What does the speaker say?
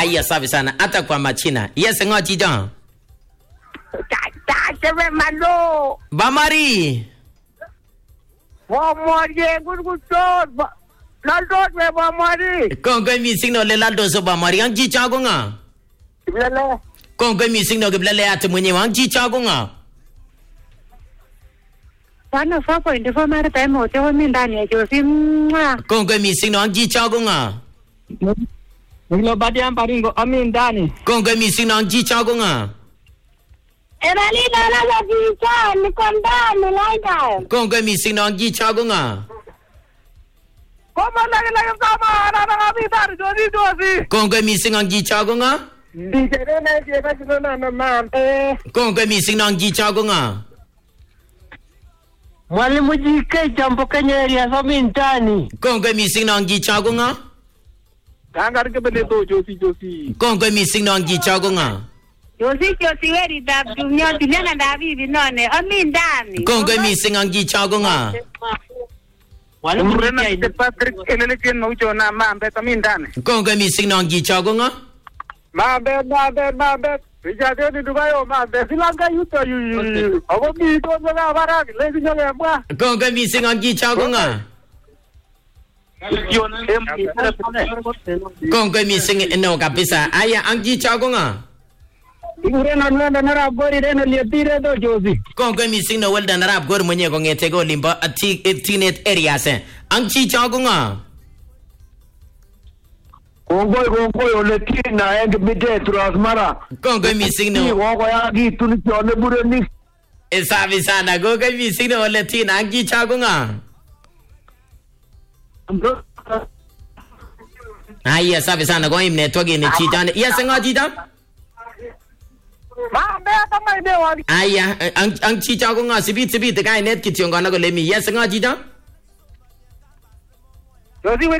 Aya, safi sana. Hata kwa machina. Yes, ngo chicho. Cheve malo. Bamari. Bomari gurgutot. Laltot me bomari. Kongoi mising no laldo so Bamari. Ang chicho ko nga. Lele. Kongoi mising no kiblele ate mwenye ang chicho ko nga. Sana fapo indi fo mara tayo mo tiyo min dani Josie mwa. Kongoi mising no ang chicho ko nga. Nilo badi ang paringo amin dani. Kongoi mising no ang chicho ko nga. Erali nana la chicha ni konda ni laida. Kongoi mising no ang chicho ko nga. Koma lagi sama na ngabitar Josie. Kongoi mising ang chicho ko nga. Di kere na jeba jino na naman. Kongoi mising no ang chicho ko nga. Mwalimu jike jambo kenyeri ya samin tani. Kongoi mising no ang chicho ko nga. Kangar ke bende to Josie. Kongoi mising no ang chicho ko nga. Josie weri dab dumyo dunya na dabi binone amin dani. Kongoi mising ang chicho ko nga. Mwalimu jike depa kelele ken no chona mambe tamin dani. Kongoi mising no ang chicho ko nga. Mambe. Vijade ni Dubai o mambe silanga yuto yu. Ogo mi to nga barak lesi nyoge mwa. Kongoi mising ang chicho ko nga. Kongoi mising no kabisa. Aya ang chicho ko nga. Ure na nenda na rabori reno lietire do Josie. Kongoi mising no welda narab gor mwenye ko ngete ko limba teenage area sen. Ang chicho ko nga. Kongoi ole tina eng bide trasmara. Kongoi mising no. Woko ya gitu ni chone bure ni. Safi sana. Kongoi mising no ole tina ang chicho ko nga. Aya, safi sana ko imne togi ni chicho. Yes, ngo chicho. Mambe tamai de wali. Aya, ang chicho ko nga sibit kai net kityon ko na ko lemi. Yes, ngo chicho. Josie